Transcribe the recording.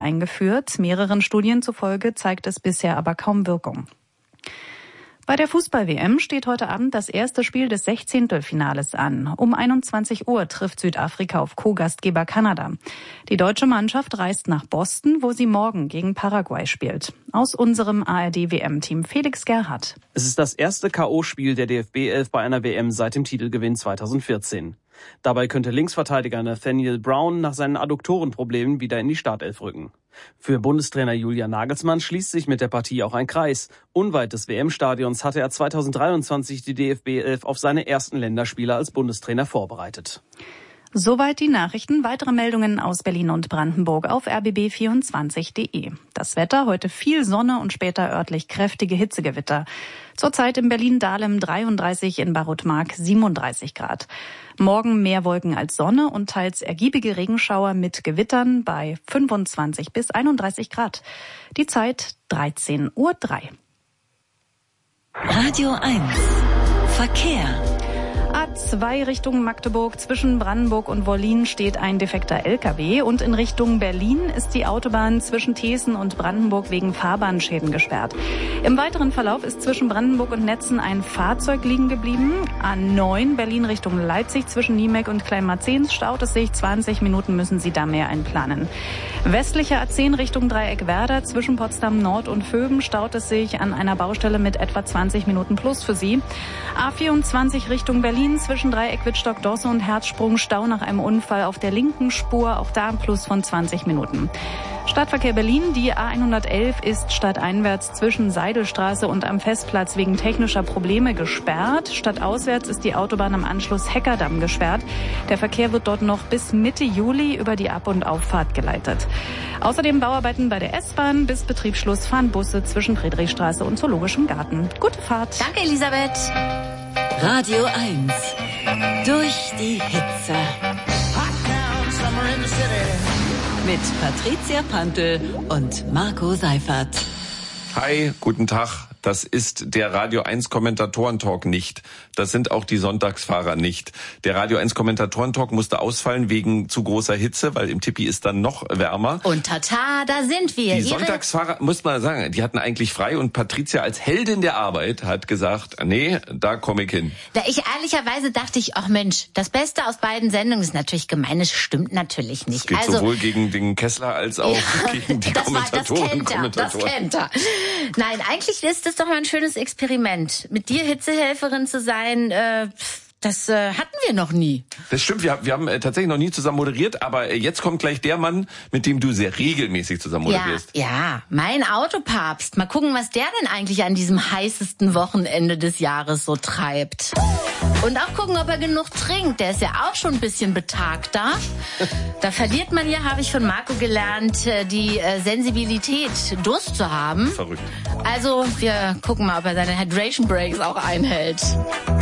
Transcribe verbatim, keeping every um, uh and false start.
eingeführt. Mehreren Studien zufolge zeigt es bisher aber kaum Wirkung. Bei der Fußball-W M steht heute Abend das erste Spiel des Sechzehntelfinales an. Um einundzwanzig Uhr trifft Südafrika auf Co-Gastgeber Kanada. Die deutsche Mannschaft reist nach Boston, wo sie morgen gegen Paraguay spielt. Aus unserem A R D-W M-Team Felix Gerhardt. Es ist das erste K O-Spiel der D F B elf bei einer W M seit dem Titelgewinn zweitausendvierzehn. Dabei könnte Linksverteidiger Nathaniel Brown nach seinen Adduktorenproblemen wieder in die Startelf rücken. Für Bundestrainer Julian Nagelsmann schließt sich mit der Partie auch ein Kreis. Unweit des W M-Stadions hatte er zweitausenddreiundzwanzig die D F B elf auf seine ersten Länderspiele als Bundestrainer vorbereitet. Soweit die Nachrichten. Weitere Meldungen aus Berlin und Brandenburg auf r b b vierundzwanzig punkt de. Das Wetter, heute viel Sonne und später örtlich kräftige Hitzegewitter. Zurzeit in Berlin-Dahlem dreiunddreißig, in Barotmark siebenunddreißig Grad. Morgen mehr Wolken als Sonne und teils ergiebige Regenschauer mit Gewittern bei fünfundzwanzig bis einunddreißig Grad. Die Zeit dreizehn Uhr drei. Radio eins Verkehr. A zwei Richtung Magdeburg, zwischen Brandenburg und Wollin steht ein defekter L K W und in Richtung Berlin ist die Autobahn zwischen Thesen und Brandenburg wegen Fahrbahnschäden gesperrt. Im weiteren Verlauf ist zwischen Brandenburg und Netzen ein Fahrzeug liegen geblieben. A neun Berlin Richtung Leipzig, zwischen Niemek und Kleinmarzens staut es sich. zwanzig Minuten müssen Sie da mehr einplanen. Westlicher A zehn Richtung Dreieck Werder, zwischen Potsdam Nord und Vöben staut es sich an einer Baustelle mit etwa zwanzig Minuten plus für Sie. A vierundzwanzig Richtung Berlin, zwischen Dreieck Wittstock-Dosse und Herzsprung Stau nach einem Unfall auf der linken Spur, auch da ein Plus von zwanzig Minuten. Stadtverkehr Berlin, die A hundertelf ist stadteinwärts zwischen Seidelstraße und am Festplatz wegen technischer Probleme gesperrt. Stadtauswärts ist die Autobahn am Anschluss Heckerdamm gesperrt. Der Verkehr wird dort noch bis Mitte Juli über die Ab- und Auffahrt geleitet. Außerdem Bauarbeiten bei der S-Bahn. Bis Betriebsschluss fahren Busse zwischen Friedrichstraße und Zoologischem Garten. Gute Fahrt. Danke, Elisabeth. Radio eins. Durch die Hitze. Mit Patricia Pantel und Marco Seifert. Hi, guten Tag. Das ist der Radio eins Kommentatoren-Talk nicht. Das sind auch die Sonntagsfahrer nicht. Der Radio eins Kommentatoren-Talk musste ausfallen wegen zu großer Hitze, weil im Tippi ist dann noch wärmer. Und tata, da sind wir. Die Ihre Sonntagsfahrer, muss man sagen, die hatten eigentlich frei und Patricia als Heldin der Arbeit hat gesagt, nee, da komme ich hin. Da ich ehrlicherweise dachte ich, ach Mensch, das Beste aus beiden Sendungen ist natürlich gemein, es stimmt natürlich nicht. Es geht also, sowohl gegen den Kessler als auch ja, gegen die das Kommentatoren. War, das kennt er, Kommentatoren. das kennt er. Nein, eigentlich ist das doch mal ein schönes Experiment. Mit dir Hitzehelferin zu sein, äh, das äh, hatten wir noch nie. Das stimmt, wir, wir haben äh, tatsächlich noch nie zusammen moderiert, aber äh, jetzt kommt gleich der Mann, mit dem du sehr regelmäßig zusammen moderierst. Ja, ja, mein Autopapst. Mal gucken, was der denn eigentlich an diesem heißesten Wochenende des Jahres so treibt. Und auch gucken, ob er genug trinkt. Der ist ja auch schon ein bisschen betagter. Da verliert man ja, habe ich von Marco gelernt, die Sensibilität, Durst zu haben. Verrückt. Also wir gucken mal, ob er seine Hydration Breaks auch einhält.